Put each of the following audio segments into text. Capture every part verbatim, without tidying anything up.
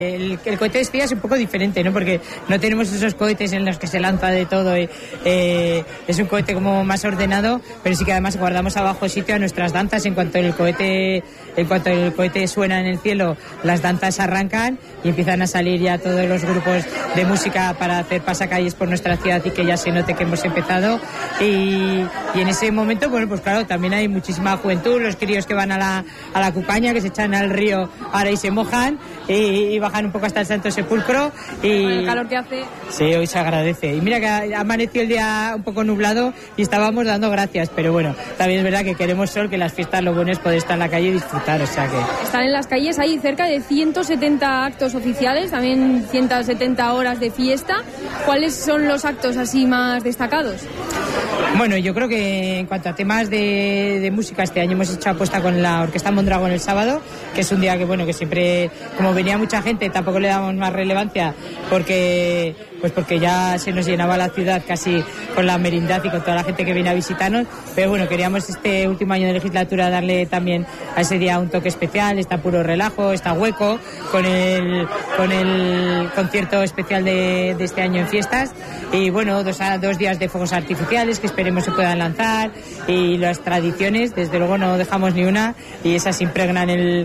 El, el cohete de espía es un poco diferente, ¿no? Porque no tenemos esos cohetes en los que se lanza de todo. Eh, eh, es un cohete como más ordenado, pero sí que además guardamos abajo sitio a nuestras danzas. En cuanto el cohete, en cuanto el cohete suena en el cielo, las danzas arrancan y empiezan a salir ya todos los grupos de música para hacer pasacalles por nuestra ciudad y que ya se note que hemos empezado. Y, y en ese momento, bueno, pues claro, también hay muchísima juventud, los críos que van a la, a la Cucaña, que se echan al río ahora y se mojan y, y bajan un poco hasta el Santo Sepulcro. Y con el calor que hace. Sí, hoy se agradece. Y mira que amaneció el día un poco nublado y estábamos dando gracias, pero bueno, también es verdad que queremos sol, que las fiestas lo bueno es poder estar en la calle y disfrutar, o sea que... Están en las calles, hay cerca de ciento setenta actos oficiales, también ciento setenta horas de fiesta. ¿Cuáles son los actos así más destacados? Bueno, yo creo que en cuanto a temas de, de música, este año hemos hecho apuesta con la Orquesta Mondragón el sábado, que es un día que, bueno, que siempre, como venía mucha gente, tampoco le damos más relevancia porque, pues porque ya se nos llenaba la ciudad casi con la merindad y con toda la gente que viene a visitarnos, pero bueno, queríamos este último año de legislatura darle también a ese día un toque especial. Está Puro Relajo, está Hueco, con el, con el concierto especial de, de este año en fiestas, y bueno, dos, dos días de fuegos artificiales que esperemos se puedan lanzar, y las tradiciones, desde luego no dejamos ni una, y esas impregnan el,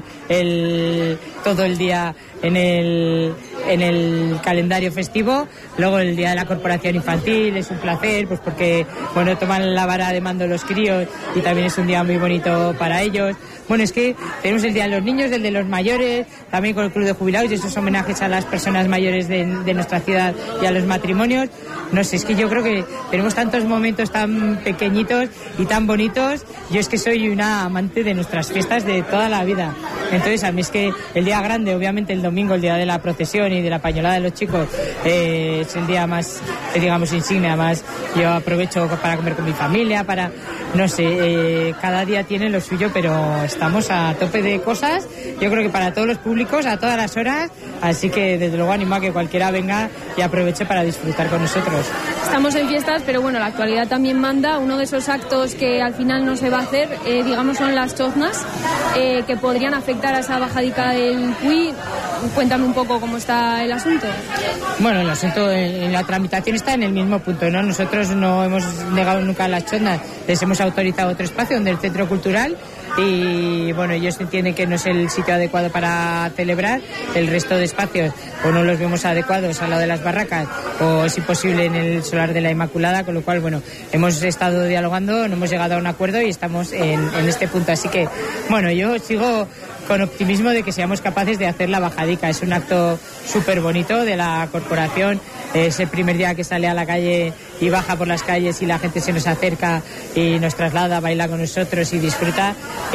el, todo el día en el, en el calendario festivo. Luego el día de la corporación infantil es un placer, pues porque bueno, toman la vara de mando los críos y también es un día muy bonito para ellos. Bueno, es que tenemos el día de los niños, el de los mayores, también con el club de jubilados y esos homenajes a las personas mayores de, de nuestra ciudad y a los matrimonios. No sé, es que yo creo que tenemos tantos momentos tan pequeñitos y tan bonitos. Yo es que soy una amante de nuestras fiestas de toda la vida. Entonces a mí es que el día grande, obviamente el domingo, el día de la procesión y de la pañolada de los chicos, eh, es el día más, eh, digamos, insignia. Más yo aprovecho para comer con mi familia, para, no sé, eh, cada día tiene lo suyo, pero estamos a tope de cosas. Yo creo que para todos los públicos, a todas las horas, así que desde luego animo a que cualquiera venga y aproveche para disfrutar con nosotros. Estamos en fiestas, pero bueno, la actualidad también manda. Uno de esos actos que al final no se va a hacer, eh, digamos, son las choznas, eh, que podrían afectar a esa bajadica del Puy. Cuéntame un poco cómo está el asunto. Bueno, el asunto en la tramitación está en el mismo punto, ¿no? Nosotros no hemos negado nunca las choznas, les hemos autorizado otro espacio, donde el Centro Cultural, y bueno, ellos entienden que no es el sitio adecuado para celebrar. El resto de espacios o no los vemos adecuados al lado de las barracas, o es imposible en el solar de la Inmaculada, con lo cual, bueno, hemos estado dialogando, no hemos llegado a un acuerdo y estamos en, en este punto. Así que, bueno, yo sigo con optimismo de que seamos capaces de hacer la bajadica. Es un acto súper bonito de la corporación. Es el primer día que sale a la calle y baja por las calles y la gente se nos acerca y nos traslada, baila con nosotros y disfruta.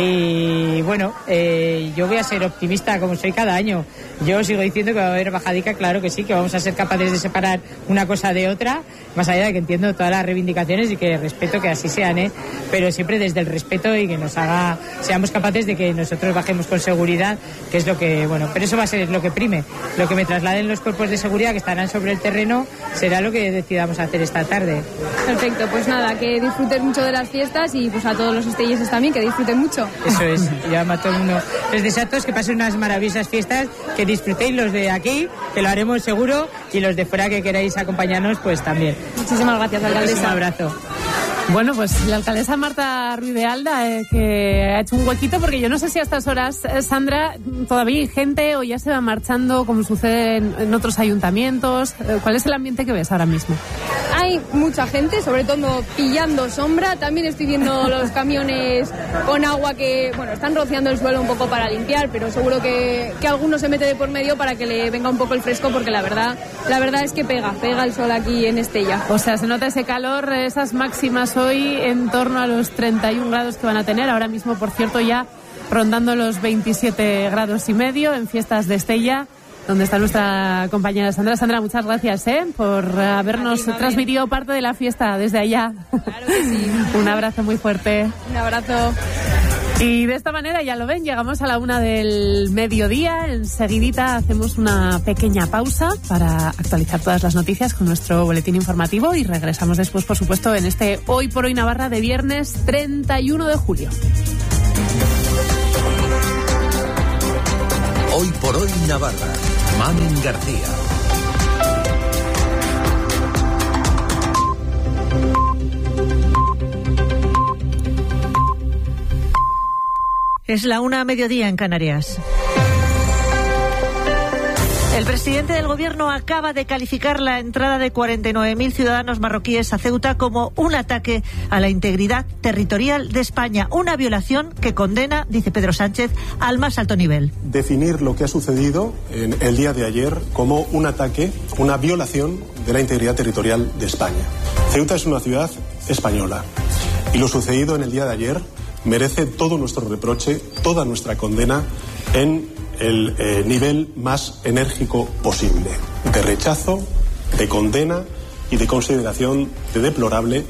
Y bueno, eh, yo voy a ser optimista como soy cada año. Yo sigo diciendo que va a haber bajadica, claro que sí, que vamos a ser capaces de separar una cosa de otra, más allá de que entiendo todas las reivindicaciones y que respeto que así sean, ¿eh? Pero siempre desde el respeto y que nos haga, seamos capaces de que nosotros bajemos con seguridad, que es lo que, bueno, pero eso va a ser lo que prime. Lo que me trasladen los cuerpos de seguridad que estarán sobre el terreno será lo que decidamos hacer esta tarde. Perfecto, pues nada, que disfruten mucho de las fiestas y pues a todos los estelleses también, que disfruten mucho. Eso es, llama a todo el mundo. Les deseo a todos que pasen unas maravillosas fiestas, que disfrutéis los de aquí, que lo haremos seguro, y los de fuera que queráis acompañarnos, pues también. Muchísimas gracias, alcaldesa. Un abrazo. Bueno, pues la alcaldesa Marta Ruiz de Alda, eh, que ha hecho un huequito, porque yo no sé si a estas horas, eh, Sandra, todavía hay gente o ya se va marchando, como sucede en, en otros ayuntamientos. Eh, ¿Cuál es el ambiente que ves ahora mismo? Hay mucha gente, sobre todo pillando sombra. También estoy viendo los camiones con agua que, bueno, están rociando el suelo un poco para limpiar, pero seguro que, que alguno se mete de por medio para que le venga un poco el fresco, porque la verdad, la verdad es que pega, pega el sol aquí en Estella. O sea, se nota ese calor, esas máximas hoy en torno a los treinta y un grados que van a tener. Ahora mismo, por cierto, ya rondando los veintisiete grados y medio en Fiestas de Estella, donde está nuestra compañera Sandra. Sandra, muchas gracias ¿eh? por habernos ti, transmitido parte de la fiesta desde allá. Claro que sí. Un abrazo muy fuerte. Un abrazo. Y de esta manera, ya lo ven, llegamos a la una del mediodía. Enseguidita hacemos una pequeña pausa para actualizar todas las noticias con nuestro boletín informativo y regresamos después, por supuesto, en este Hoy por Hoy Navarra de viernes treinta y uno de julio. Hoy por Hoy Navarra. Mamen García. Es la una a mediodía en Canarias. El presidente del gobierno acaba de calificar la entrada de cuarenta y nueve mil ciudadanos marroquíes a Ceuta como un ataque a la integridad territorial de España, una violación que condena, dice Pedro Sánchez, al más alto nivel. Definir lo que ha sucedido en el día de ayer como un ataque, una violación de la integridad territorial de España. Ceuta es una ciudad española y lo sucedido en el día de ayer merece todo nuestro reproche, toda nuestra condena en el eh, nivel más enérgico posible, de rechazo, de condena y de consideración de deplorable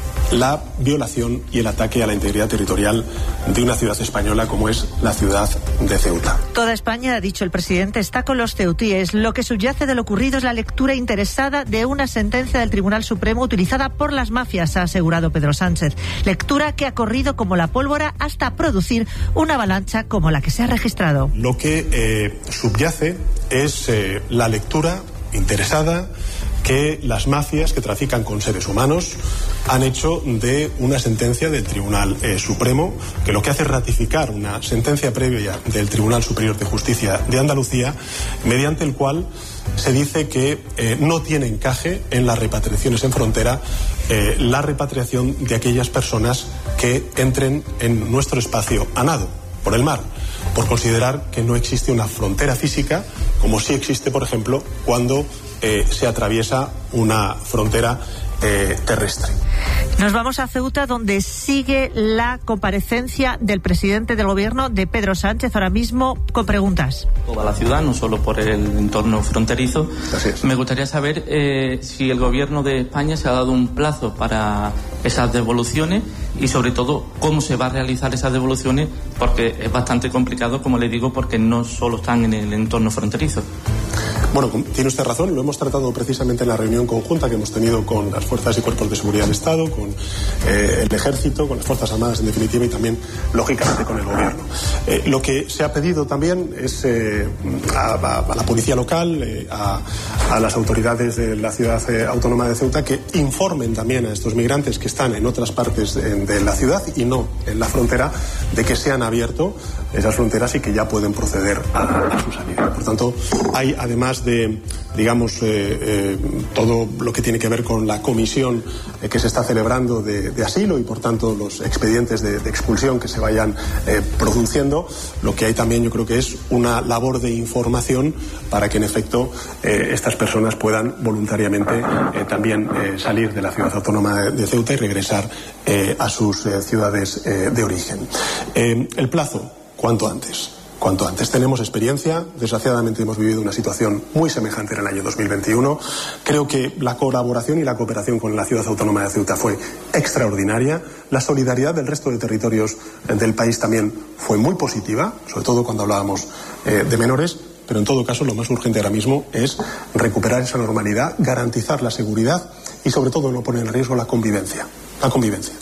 la violación y el ataque a la integridad territorial de una ciudad española como es la ciudad de Ceuta. Toda España, ha dicho el presidente, está con los ceutíes. Lo que subyace de lo ocurrido es la lectura interesada de una sentencia del Tribunal Supremo utilizada por las mafias, ha asegurado Pedro Sánchez. Lectura que ha corrido como la pólvora hasta producir una avalancha como la que se ha registrado. Lo que eh, subyace es eh, la lectura interesada que las mafias que trafican con seres humanos han hecho de una sentencia del Tribunal eh, Supremo, que lo que hace es ratificar una sentencia previa del Tribunal Superior de Justicia de Andalucía, mediante el cual se dice que eh, no tiene encaje en las repatriaciones en frontera eh, la repatriación de aquellas personas que entren en nuestro espacio a nado, por el mar, por considerar que no existe una frontera física, como sí existe, por ejemplo, cuando eh, se atraviesa una frontera eh, terrestre. Nos vamos a Ceuta, donde sigue la comparecencia del presidente del gobierno, de Pedro Sánchez, ahora mismo con preguntas. Toda la ciudad, no solo por el entorno fronterizo. Así es. Me gustaría saber eh, si el gobierno de España se ha dado un plazo para esas devoluciones y sobre todo cómo se va a realizar esas devoluciones, porque es bastante complicado, como le digo, porque no solo están en el entorno fronterizo. Bueno, tiene usted razón, lo hemos tratado precisamente en la reunión conjunta que hemos tenido con las fuerzas y cuerpos de seguridad del Estado, con eh, el Ejército, con las Fuerzas Armadas en definitiva y también, lógicamente, con el Gobierno. Eh, lo que se ha pedido también es eh, a, a, a la Policía Local, eh, a, a las autoridades de la Ciudad eh, Autónoma de Ceuta que informen también a estos migrantes que están en otras partes de, de la ciudad y no en la frontera, de que se han abierto esas fronteras y que ya pueden proceder a, a su salida. Por tanto, hay además de, digamos, eh, eh, todo lo que tiene que ver con la comisión eh, que se está celebrando de, de asilo y por tanto los expedientes de, de expulsión que se vayan eh, produciendo, lo que hay también yo creo que es una labor de información para que en efecto eh, estas personas puedan voluntariamente eh, también eh, salir de la ciudad autónoma de, de Ceuta y regresar eh, a sus eh, ciudades eh, de origen. Eh, el plazo, cuanto antes. Cuanto antes. Tenemos experiencia, desgraciadamente hemos vivido una situación muy semejante en el año dos mil veintiuno. Creo que la colaboración y la cooperación con la Ciudad Autónoma de Ceuta fue extraordinaria. La solidaridad del resto de territorios del país también fue muy positiva, sobre todo cuando hablábamos eh, de menores. Pero en todo caso lo más urgente ahora mismo es recuperar esa normalidad, garantizar la seguridad y sobre todo no poner en riesgo la convivencia. La convivencia.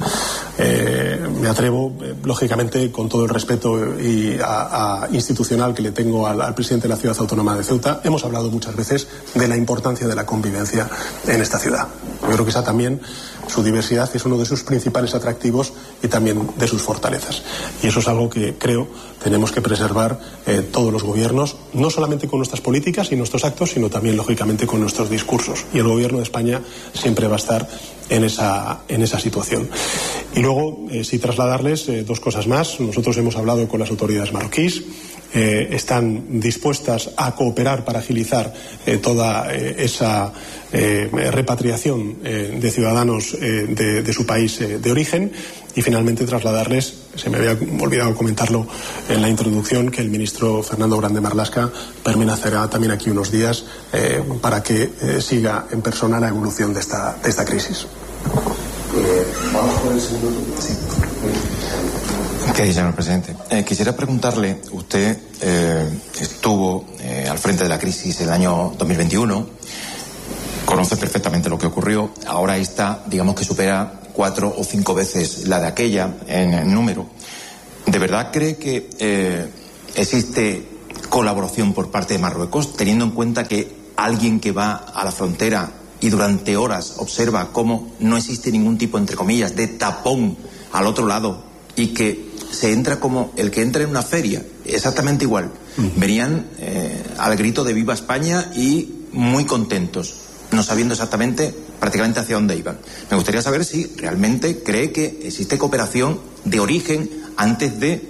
Eh, me atrevo, eh, lógicamente, con todo el respeto y a, a institucional que le tengo al, al presidente de la Ciudad Autónoma de Ceuta, hemos hablado muchas veces de la importancia de la convivencia en esta ciudad. Yo creo que esa también, su diversidad es uno de sus principales atractivos y también de sus fortalezas. Y eso es algo que creo tenemos que preservar eh, todos los gobiernos, no solamente con nuestras políticas y nuestros actos, sino también, lógicamente, con nuestros discursos. Y el gobierno de España siempre va a estar en esa, en esa situación. Y luego, eh, sí trasladarles eh, dos cosas más. Nosotros hemos hablado con las autoridades marroquíes. Eh, están dispuestas a cooperar para agilizar eh, toda eh, esa eh, repatriación eh, de ciudadanos eh, de, de su país eh, de origen. Y finalmente trasladarles, se me había olvidado comentarlo en la introducción, que el ministro Fernando Grande Marlaska permanecerá también aquí unos días eh, para que eh, siga en persona la evolución de esta, de esta crisis. Eh, vamos con el segundo. Sí. ¿Qué dice, señor presidente? Eh, quisiera preguntarle, usted eh, estuvo eh, al frente de la crisis el año dos mil veintiuno, conoce perfectamente lo que ocurrió, ahora está, digamos que supera cuatro o cinco veces la de aquella en, en número. ¿De verdad cree que eh, existe colaboración por parte de Marruecos, teniendo en cuenta que alguien que va a la frontera y durante horas observa cómo no existe ningún tipo, entre comillas, de tapón al otro lado y que se entra como el que entra en una feria, exactamente igual. Uh-huh. Venían eh, al grito de Viva España y muy contentos, no sabiendo exactamente prácticamente hacia dónde iban. Me gustaría saber si realmente cree que existe cooperación de origen antes de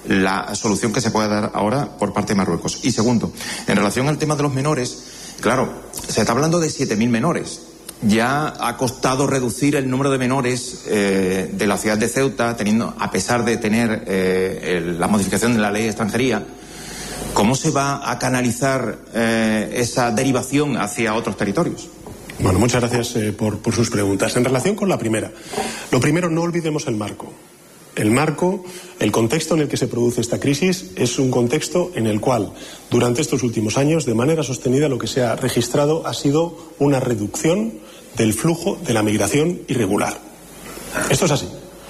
la solución que se pueda dar ahora por parte de Marruecos. Y segundo, en relación al tema de los menores, claro, se está hablando de siete mil menores. Ya ha costado reducir el número de menores eh, de la ciudad de Ceuta, teniendo, a pesar de tener eh, el, la modificación de la ley de extranjería. ¿Cómo se va a canalizar eh, esa derivación hacia otros territorios? Bueno, muchas gracias eh, por, por sus preguntas. En relación con la primera, lo primero, no olvidemos el marco. El marco, el contexto en el que se produce esta crisis es un contexto en el cual, durante estos últimos años, de manera sostenida, lo que se ha registrado ha sido una reducción del flujo de la migración irregular. Esto es así.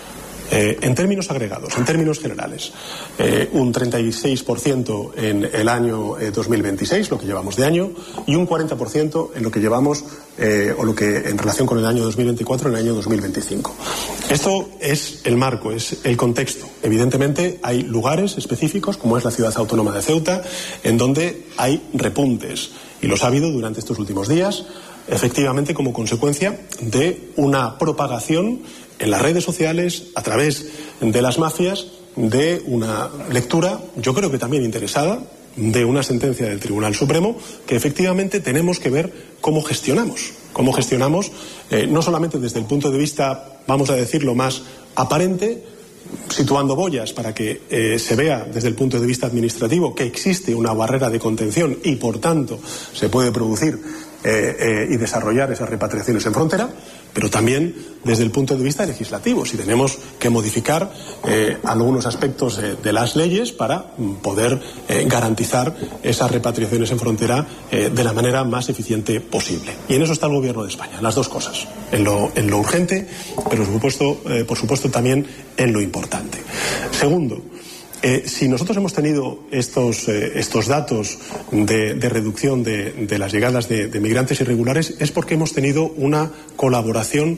Eh, en términos agregados, en términos generales, eh, un treinta y seis por ciento en el año eh, dos mil veintiséis, lo que llevamos de año, y un cuarenta por ciento en lo que llevamos, eh, o lo que en relación con el año dos mil veinticuatro, en el año dos mil veinticinco. Esto es el marco, es el contexto. Evidentemente hay lugares específicos, como es la ciudad autónoma de Ceuta, en donde hay repuntes, y los ha habido durante estos últimos días, efectivamente como consecuencia de una propagación en las redes sociales, a través de las mafias, de una lectura, yo creo que también interesada, de una sentencia del Tribunal Supremo, que efectivamente tenemos que ver cómo gestionamos. Cómo gestionamos, eh, no solamente desde el punto de vista, vamos a decirlo, más aparente, situando boyas para que eh, se vea desde el punto de vista administrativo que existe una barrera de contención y, por tanto, se puede producir eh, eh, y desarrollar esas repatriaciones en frontera, pero también desde el punto de vista legislativo, si tenemos que modificar eh, algunos aspectos eh, de las leyes para mm, poder eh, garantizar esas repatriaciones en frontera eh, de la manera más eficiente posible. Y en eso está el Gobierno de España, las dos cosas, en lo, en lo urgente, pero por supuesto, eh, por supuesto también en lo importante. Segundo, Eh, si nosotros hemos tenido estos, eh, estos datos de, de reducción de, de las llegadas de, de migrantes irregulares, es porque hemos tenido una colaboración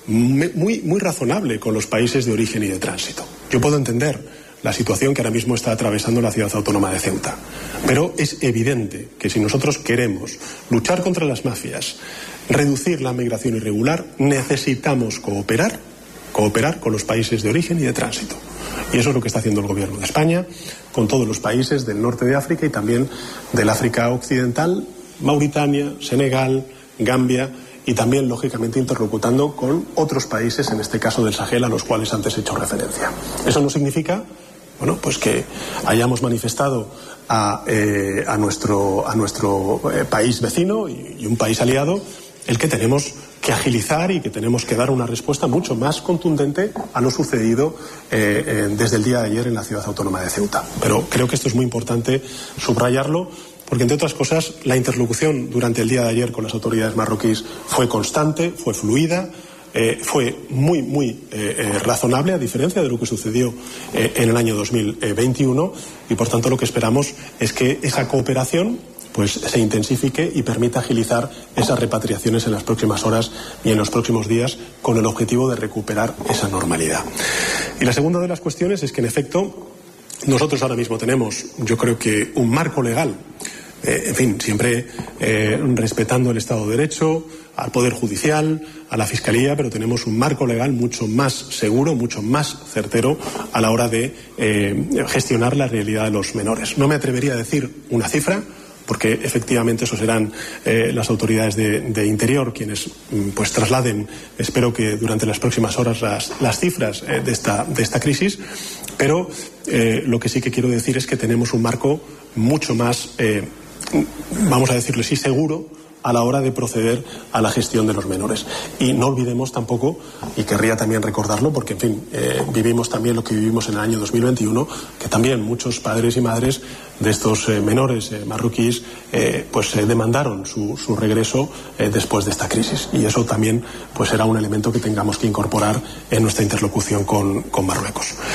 muy, muy razonable con los países de origen y de tránsito. Yo puedo entender la situación que ahora mismo está atravesando la ciudad autónoma de Ceuta, pero es evidente que si nosotros queremos luchar contra las mafias, reducir la migración irregular, necesitamos cooperar, cooperar con los países de origen y de tránsito. Y eso es lo que está haciendo el Gobierno de España con todos los países del norte de África y también del África occidental, Mauritania, Senegal, Gambia, y también, lógicamente, interlocutando con otros países, en este caso del Sahel, a los cuales antes he hecho referencia. Eso no significa, bueno, pues que hayamos manifestado a, eh, a nuestro, a nuestro eh, país vecino y, y un país aliado el que tenemos que agilizar y que tenemos que dar una respuesta mucho más contundente a lo sucedido eh, eh, desde el día de ayer en la ciudad autónoma de Ceuta. Pero creo que esto es muy importante subrayarlo, porque, entre otras cosas, la interlocución durante el día de ayer con las autoridades marroquíes fue constante, fue fluida, eh, fue muy, muy eh, eh, razonable, a diferencia de lo que sucedió eh, en el año dos mil veintiuno, y, por tanto, lo que esperamos es que esa cooperación pues se intensifique y permita agilizar esas repatriaciones en las próximas horas y en los próximos días, con el objetivo de recuperar esa normalidad. Y la segunda de las cuestiones es que, en efecto, nosotros ahora mismo tenemos, yo creo que, un marco legal, eh, en fin, siempre eh, respetando el Estado de Derecho, al Poder Judicial, a la Fiscalía, pero tenemos un marco legal mucho más seguro, mucho más certero a la hora de eh, gestionar la realidad de los menores. No me atrevería a decir una cifra, porque efectivamente eso serán eh, las autoridades de, de Interior quienes pues trasladen, espero que durante las próximas horas, las, las cifras eh, de, esta, de esta crisis, pero eh, lo que sí que quiero decir es que tenemos un marco mucho más, eh, vamos a decirlo así, seguro a la hora de proceder a la gestión de los menores. Y no olvidemos tampoco, y querría también recordarlo, porque en fin, eh, vivimos también lo que vivimos en el año dos mil veintiuno, que también muchos padres y madres de estos eh, menores eh, marroquíes eh, pues eh, demandaron su, su regreso eh, después de esta crisis. Y eso también pues será un elemento que tengamos que incorporar en nuestra interlocución con, con Marruecos.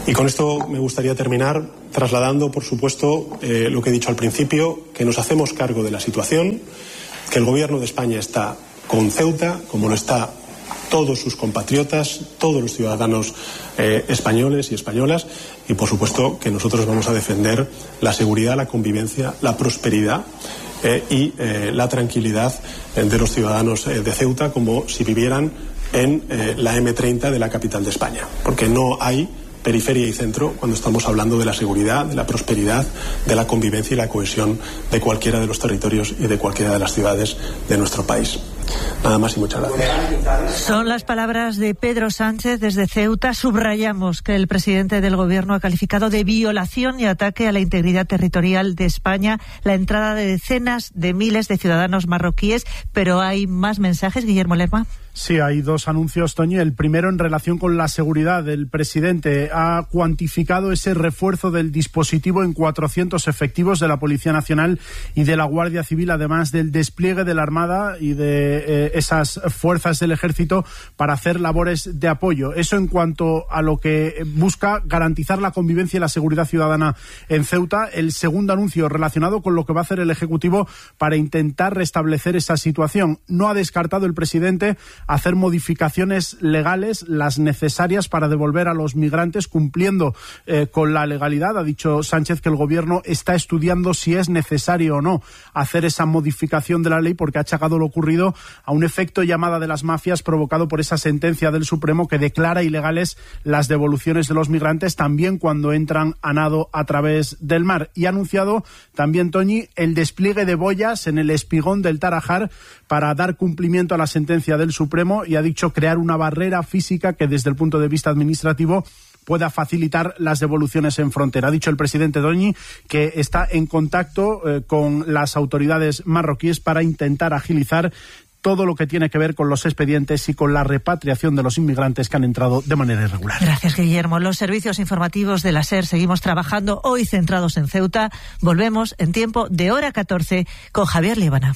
Y con esto me gustaría terminar trasladando, por supuesto, eh, lo que he dicho al principio, que nos hacemos cargo de la situación, que el Gobierno de España está con Ceuta, como lo está todos sus compatriotas, todos los ciudadanos eh, españoles y españolas, y por supuesto que nosotros vamos a defender la seguridad, la convivencia, la prosperidad eh, y eh, la tranquilidad eh, de los ciudadanos eh, de Ceuta, como si vivieran en eh, la eme treinta de la capital de España, porque no hay periferia y centro cuando estamos hablando de la seguridad, de la prosperidad, de la convivencia y la cohesión de cualquiera de los territorios y de cualquiera de las ciudades de nuestro país. Nada más y muchas gracias. Son las palabras de Pedro Sánchez desde Ceuta. Subrayamos que el presidente del Gobierno ha calificado de violación y ataque a la integridad territorial de España la entrada de decenas de miles de ciudadanos marroquíes. Pero hay más mensajes, Guillermo Lerma. Sí, hay dos anuncios, Toñi. El primero en relación con la seguridad. El presidente ha cuantificado ese refuerzo del dispositivo en cuatrocientos efectivos de la Policía Nacional y de la Guardia Civil, además del despliegue de la Armada y de eh, esas fuerzas del Ejército para hacer labores de apoyo. Eso en cuanto a lo que busca garantizar la convivencia y la seguridad ciudadana en Ceuta. El segundo anuncio relacionado con lo que va a hacer el Ejecutivo para intentar restablecer esa situación. No ha descartado el presidente hacer modificaciones legales, las necesarias para devolver a los migrantes cumpliendo eh, con la legalidad. Ha dicho Sánchez que el Gobierno está estudiando si es necesario o no hacer esa modificación de la ley, porque ha achacado lo ocurrido a un efecto llamada de las mafias provocado por esa sentencia del Supremo que declara ilegales las devoluciones de los migrantes, también cuando entran a nado a través del mar. Y ha anunciado también, Toñi, el despliegue de boyas en el espigón del Tarajal para dar cumplimiento a la sentencia del Supremo, y ha dicho crear una barrera física que desde el punto de vista administrativo pueda facilitar las devoluciones en frontera. Ha dicho el presidente Doñi que está en contacto eh, con las autoridades marroquíes para intentar agilizar todo lo que tiene que ver con los expedientes y con la repatriación de los inmigrantes que han entrado de manera irregular. Gracias, Guillermo. Los servicios informativos de la SER seguimos trabajando, hoy centrados en Ceuta. Volvemos en tiempo de hora catorce con Javier Líbana.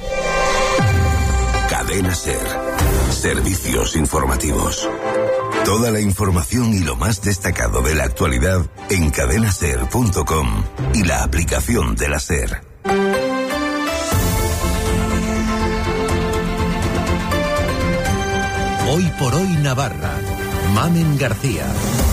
Cadena SER. Servicios informativos. Toda la información y lo más destacado de la actualidad en cadena ser punto com y la aplicación de la SER. Hoy por hoy Navarra. Mamen García.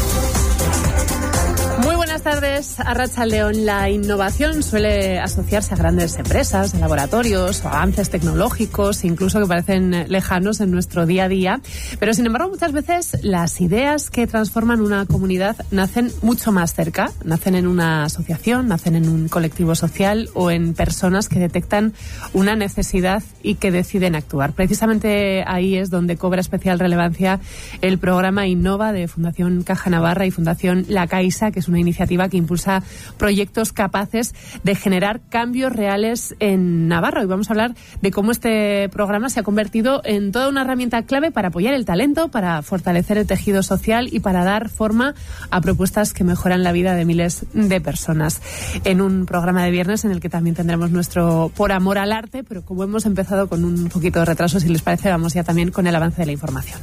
Muy buenas tardes, Arratsaldeon. La innovación suele asociarse a grandes empresas, a laboratorios, o avances tecnológicos, incluso que parecen lejanos en nuestro día a día. Pero, sin embargo, muchas veces las ideas que transforman una comunidad nacen mucho más cerca. Nacen en una asociación, nacen en un colectivo social o en personas que detectan una necesidad y que deciden actuar. Precisamente ahí es donde cobra especial relevancia el programa Innova de Fundación Caja Navarra y Fundación La Caixa, que es una iniciativa que impulsa proyectos capaces de generar cambios reales en Navarra. Hoy vamos a hablar de cómo este programa se ha convertido en toda una herramienta clave para apoyar el talento, para fortalecer el tejido social y para dar forma a propuestas que mejoran la vida de miles de personas. En un programa de viernes en el que también tendremos nuestro Por Amor al Arte, pero como hemos empezado con un poquito de retraso, si les parece, vamos ya también con el avance de la información.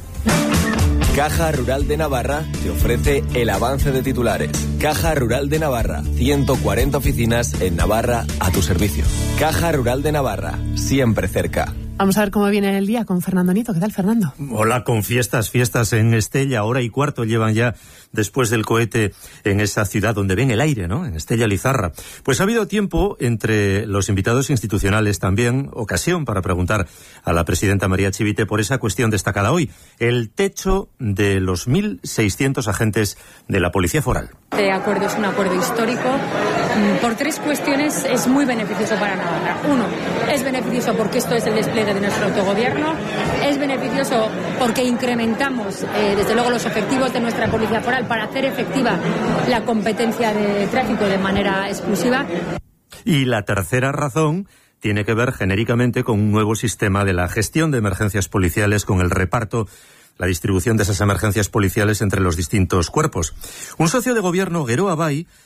Caja Rural de Navarra te ofrece el avance de titulares. Caja Rural de Navarra, ciento cuarenta oficinas en Navarra a tu servicio. Caja Rural de Navarra, siempre cerca. Vamos a ver cómo viene el día con Fernando Nieto. ¿Qué tal, Fernando? Hola, con fiestas, fiestas en Estella, hora y cuarto llevan ya después del cohete en esa ciudad donde ven el aire, ¿no? En Estella Lizarra. Pues ha habido tiempo entre los invitados institucionales también, ocasión para preguntar a la presidenta María Chivite por esa cuestión destacada hoy, el techo de los mil seiscientos agentes de la Policía Foral. Este acuerdo es un acuerdo histórico. Por tres cuestiones es muy beneficioso para Navarra. Uno, es beneficioso porque esto es el despliegue de nuestro autogobierno. Es beneficioso porque incrementamos, eh, desde luego, los efectivos de nuestra Policía Foral para hacer efectiva la competencia de tráfico de manera exclusiva. Y la tercera razón tiene que ver genéricamente con un nuevo sistema de la gestión de emergencias policiales, con el reparto, la distribución de esas emergencias policiales entre los distintos cuerpos. Un socio de gobierno, Guero Abay,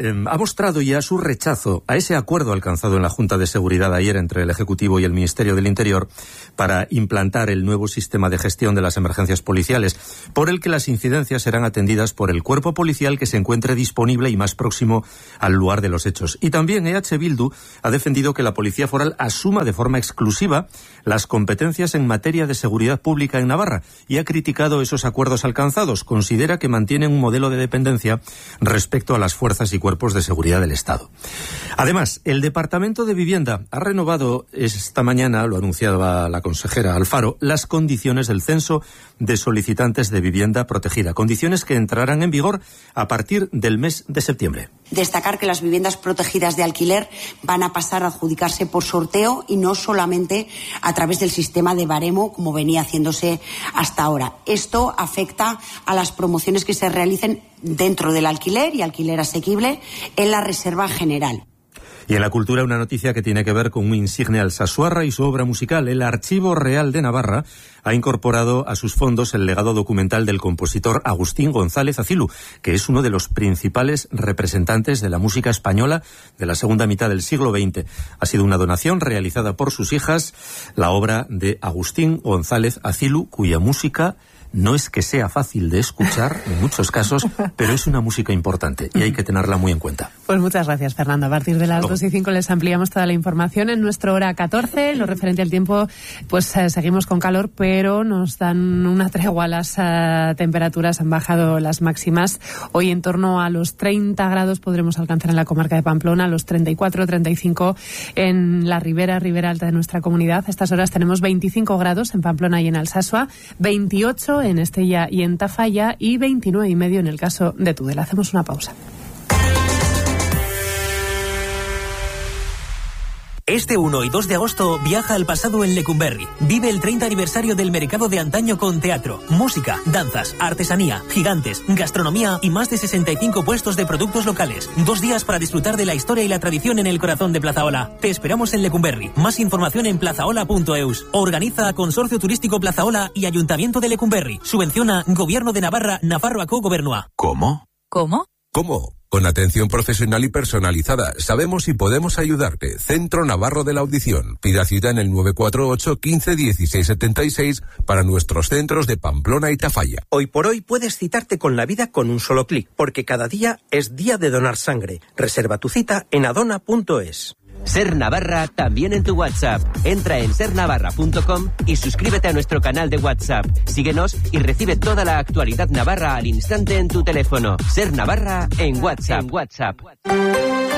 eh, ha mostrado ya su rechazo a ese acuerdo alcanzado en la Junta de Seguridad ayer entre el Ejecutivo y el Ministerio del Interior para implantar el nuevo sistema de gestión de las emergencias policiales, por el que las incidencias serán atendidas por el cuerpo policial que se encuentre disponible y más próximo al lugar de los hechos. Y también E H Bildu ha defendido que la Policía Foral asuma de forma exclusiva las competencias en materia de seguridad pública en Navarra y ha criticado esos acuerdos alcanzados. Considera que mantienen un modelo de dependencia respecto a las fuerzas y cuerpos de seguridad del Estado. Además, el Departamento de Vivienda ha renovado esta mañana, lo anunciaba la consejera Alfaro, las condiciones del censo de solicitantes de vivienda protegida, condiciones que entrarán en vigor a partir del mes de septiembre. Destacar que las viviendas protegidas de alquiler van a pasar a adjudicarse por sorteo y no solamente a través del sistema de baremo como venía haciéndose hasta ahora. Esto afecta a las promociones que se realicen dentro del alquiler y alquiler asequible en la Reserva General. Y en la cultura una noticia que tiene que ver con un insigne alsasuarra y su obra musical. El Archivo Real de Navarra ha incorporado a sus fondos el legado documental del compositor Agustín González Acilu, que es uno de los principales representantes de la música española de la segunda mitad del siglo veinte. Ha sido una donación realizada por sus hijas, la obra de Agustín González Acilu, cuya música no es que sea fácil de escuchar en muchos casos, pero es una música importante y hay que tenerla muy en cuenta. Pues muchas gracias, Fernando. A partir de las Luego. dos y cinco les ampliamos toda la información en nuestra hora catorce. Lo referente al tiempo, pues eh, seguimos con calor, pero nos dan una tregua. Las uh, temperaturas han bajado las máximas. Hoy en torno a los treinta grados podremos alcanzar en la comarca de Pamplona, los treinta y cuatro, treinta y cinco en la ribera, ribera alta de nuestra comunidad. A estas horas tenemos veinticinco grados en Pamplona y en Alsasua, veintiocho en Estella y en Tafalla y veintinueve y medio en el caso de Tudela. Hacemos una pausa. Este uno y dos de agosto viaja al pasado en Lecumberri. Vive el treinta aniversario del mercado de antaño con teatro, música, danzas, artesanía, gigantes, gastronomía y más de sesenta y cinco puestos de productos locales. Dos días para disfrutar de la historia y la tradición en el corazón de Plazaola. Te esperamos en Lecumberri. Más información en plazaola punto eus. Organiza Consorcio Turístico Plazaola y Ayuntamiento de Lecumberri. Subvenciona Gobierno de Navarra, Nafarroako Gobernua. ¿Cómo? ¿Cómo? ¿Cómo? Con atención profesional y personalizada. Sabemos si podemos ayudarte. Centro Navarro de la Audición. Pida cita en el nueve cuatro ocho, quince, dieciséis setenta y seis para nuestros centros de Pamplona y Tafalla. Hoy por hoy puedes citarte con la vida con un solo clic, porque cada día es día de donar sangre. Reserva tu cita en adona punto es. Ser Navarra también en tu WhatsApp. Entra en ser navarra punto com y suscríbete a nuestro canal de WhatsApp. Síguenos y recibe toda la actualidad navarra al instante en tu teléfono. Ser Navarra en WhatsApp. En WhatsApp.